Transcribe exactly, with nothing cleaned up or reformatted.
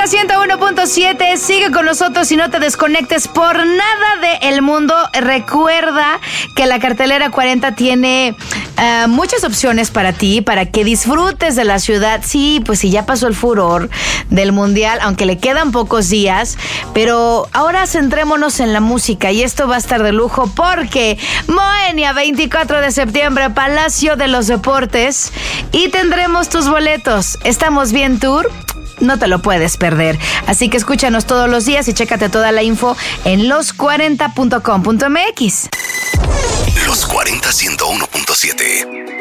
ciento uno punto siete, sigue con nosotros y no te desconectes por nada del mundo. Recuerda que la cartelera cuarenta tiene uh, muchas opciones para ti, para que disfrutes de la ciudad. Sí, pues sí, ya pasó el furor del mundial, aunque le quedan pocos días, pero ahora centrémonos en la música y esto va a estar de lujo porque Moenia, veinticuatro de septiembre, Palacio de los Deportes, y tendremos tus boletos. ¿Estamos bien, Tour? No te lo puedes perder. Así que escúchanos todos los días y chécate toda la info en los cuarenta punto com punto m x. Los cuarenta ciento uno punto siete.